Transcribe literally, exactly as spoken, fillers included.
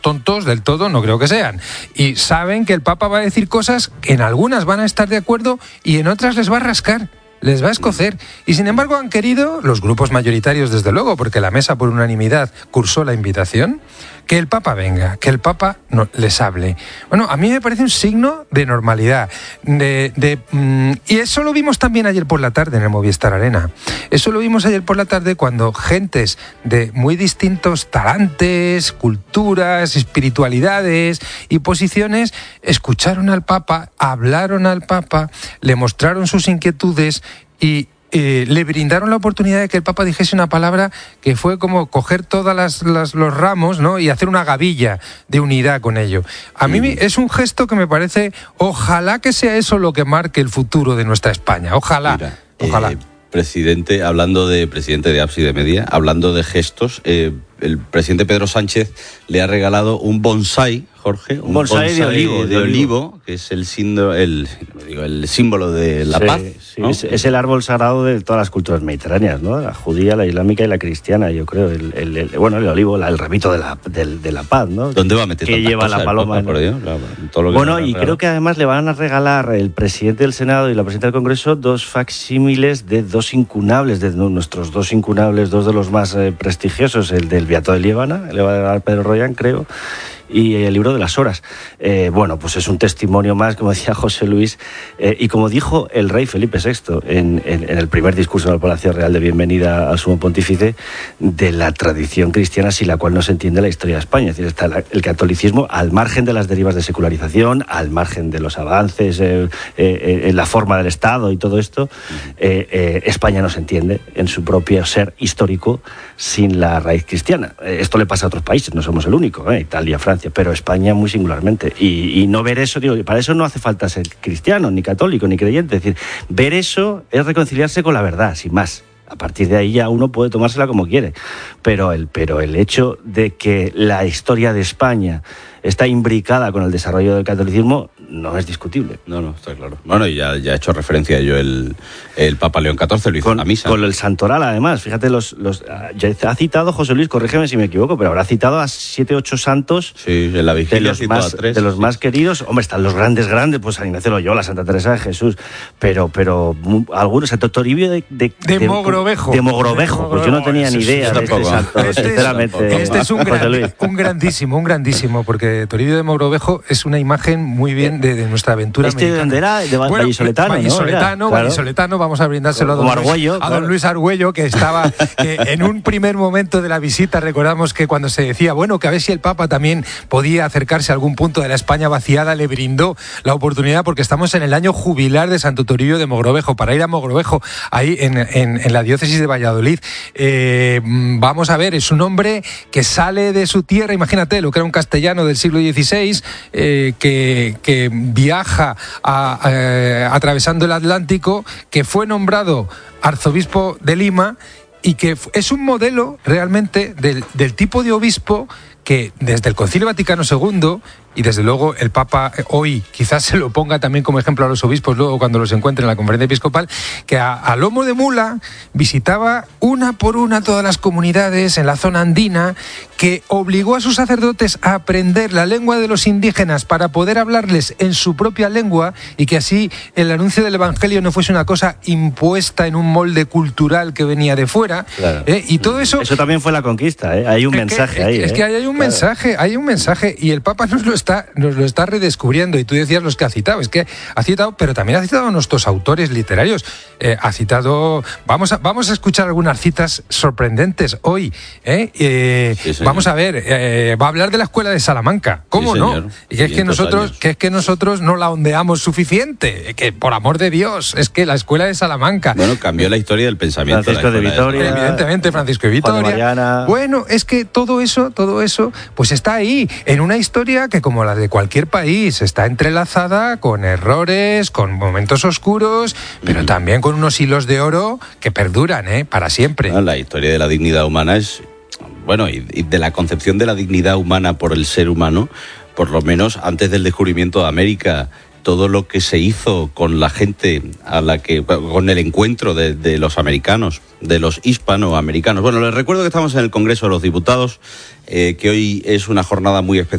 tontos del todo no creo que sean. Y saben que el Papa va a decir cosas que en algunas van a estar de acuerdo y en otras les va a rascar. Les va a escocer. Y sin embargo han querido, los grupos mayoritarios desde luego, porque la mesa por unanimidad cursó la invitación, que el Papa venga, que el Papa no, les hable. Bueno, a mí me parece un signo de normalidad. De, de, mmm, y eso lo vimos también ayer por la tarde en el Movistar Arena. Eso lo vimos ayer por la tarde cuando gentes de muy distintos talantes, culturas, espiritualidades y posiciones escucharon al Papa, hablaron al Papa, le mostraron sus inquietudes y eh, le brindaron la oportunidad de que el Papa dijese una palabra que fue como coger todas las, las los ramos, ¿no? Y hacer una gavilla de unidad con ello. A mí es un gesto que me parece, ojalá que sea eso lo que marque el futuro de nuestra España. Ojalá, Mira, ojalá. Eh, presidente, hablando de presidente de Ábside Media, hablando de gestos, eh, el presidente Pedro Sánchez le ha regalado un bonsái, Jorge, un bonsái, bonsái de olivo, de, de olivo, olivo, que es el símbolo, el, digo, el símbolo de la sí, paz. Sí, ¿no? es, es el árbol sagrado de todas las culturas mediterráneas, ¿no? La judía, la islámica y la cristiana, yo creo. El, el, el, bueno, el olivo, la, el ramito de la, de, de la paz, ¿no? ¿Dónde va a meter que lleva la paloma? Papa, por Dios, claro, todo lo que bueno, y creo que además le van a regalar el presidente del Senado y la presidenta del Congreso dos facsímiles de dos incunables, de nuestros dos incunables, dos de los más eh, prestigiosos, el del Beato de Liébana, le va a regalar Pedro Rollán, creo, y el libro de las horas. Eh, bueno, pues es un testimonio más, como decía José Luis, eh, y como dijo el rey Felipe sexto en, en, en el primer discurso del Palacio Real de bienvenida al Sumo Pontífice, de la tradición cristiana sin la cual no se entiende la historia de España. Es decir, está la, el catolicismo al margen de las derivas de secularización, al margen de los avances eh, eh, en la forma del Estado y todo esto. Eh, eh, España no se entiende en su propio ser histórico sin la raíz cristiana. Eh, esto le pasa a otros países, no somos el único, eh, Italia, Francia, pero España muy singularmente. Y, y no ver eso, digo, para eso no hace falta ser cristiano, ni católico, ni creyente. Es decir, ver eso es reconciliarse con la verdad, sin más. A partir de ahí ya uno puede tomársela como quiere. Pero el, pero el hecho de que la historia de España está imbricada con el desarrollo del catolicismo no es discutible. No, no, está claro. Bueno, y ya, ya ha hecho referencia a ello el, el Papa León catorce, lo hizo con, en la misa. Con el Santoral, además. Fíjate, los, los ya ha citado, José Luis, corrígeme si me equivoco, pero habrá citado a siete, ocho santos sí, en la vigilia de los, más, tres, de los sí. más queridos. Hombre, están los grandes, grandes, pues San Ignacio Loyola, Santa Teresa de Jesús, pero, pero algunos, Santo Toribio de... De, de, de Mogrovejo. De Mogrovejo, de pues yo no tenía ni idea de este santo, este sinceramente. Es, este es un, gran, un grandísimo, un grandísimo, porque Toribio de Mogrovejo es una imagen muy bien de, de nuestra aventura ¿Este americana. de dónde era? De bueno, vallisoletano, vallisoletano, ¿no? Claro. vallisoletano, vamos a brindárselo a don, Como Luis, Argüello, a don claro. Luis Argüello, que estaba que en un primer momento de la visita, recordamos que cuando se decía, bueno, que a ver si el Papa también podía acercarse a algún punto de la España vaciada, le brindó la oportunidad, porque estamos en el año jubilar de Santo Toribio de Mogrovejo, para ir a Mogrovejo, ahí en, en, en la diócesis de Valladolid. Eh, vamos a ver, es un hombre que sale de su tierra, imagínate, lo que era un castellano del siglo dieciséis, eh, que, que viaja a, a, eh, atravesando el Atlántico, que fue nombrado arzobispo de Lima y que es un modelo realmente del, del tipo de obispo que desde el Concilio Vaticano segundo, y desde luego el Papa hoy quizás se lo ponga también como ejemplo a los obispos luego cuando los encuentre en la conferencia episcopal, que a, a lomo de mula visitaba una por una todas las comunidades en la zona andina, que obligó a sus sacerdotes a aprender la lengua de los indígenas para poder hablarles en su propia lengua, y que así el anuncio del Evangelio no fuese una cosa impuesta en un molde cultural que venía de fuera. Claro. ¿eh? Y todo eso... Eso también fue la conquista, ¿eh? Hay un es mensaje que, ahí. Es ¿eh? que hay un claro. mensaje, hay un mensaje, y el Papa nos lo está, nos lo está redescubriendo. Y tú decías los que ha citado, es que ha citado, pero también ha citado a nuestros autores literarios. Eh, ha citado, vamos a, vamos a escuchar algunas citas sorprendentes hoy. ¿eh? Eh, sí, vamos a ver, eh, va a hablar de la escuela de Salamanca, ¿cómo sí, no? Y que es que nosotros, que es que nosotros no la ondeamos suficiente, que por amor de Dios, es que la escuela de Salamanca. Bueno, cambió la historia del pensamiento. Francisco de, de Vitoria. De Evidentemente, Francisco de Vitoria. Juan de Mariana. Bueno, es que todo eso, todo eso, pues está ahí, en una historia que, como la de cualquier país, está entrelazada con errores, con momentos oscuros, pero mm. también con unos hilos de oro que perduran, ¿eh? Para siempre. No, la historia de la dignidad humana es, bueno, y, y de la concepción de la dignidad humana por el ser humano, por lo menos antes del descubrimiento de América, todo lo que se hizo con la gente a la que, con el encuentro de, de los americanos, de los hispanoamericanos. Bueno, les recuerdo que estamos en el Congreso de los Diputados, eh, que hoy es una jornada muy especial.